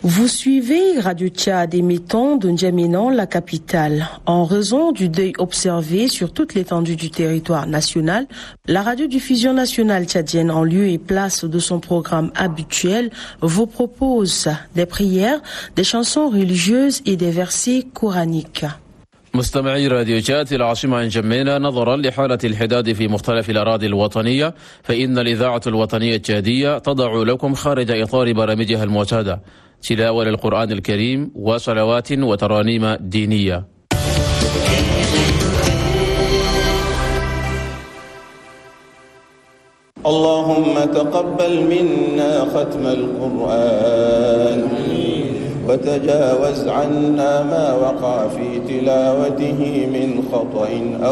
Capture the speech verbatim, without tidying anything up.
Vous suivez Radio Tchad émettant de N'Djamena, la capitale. En raison du deuil observé sur toute l'étendue du territoire national, la radiodiffusion nationale tchadienne, en lieu et place de son programme habituel, vous propose des prières, des chansons religieuses et des versets coraniques. مستمعي راديو تشاد في العاصمة نجمينا، نظرا لحالة الحداد في مختلف الأراضي الوطنية، فإن الإذاعة الوطنية التشادية تضع لكم خارج إطار برامجها المعتادة تلاوة للقرآن الكريم وصلوات وترانيم دينية. اللهم تقبل منا ختم القرآن وتجاوز عنا ما وقع في تلاوته من خطأ أو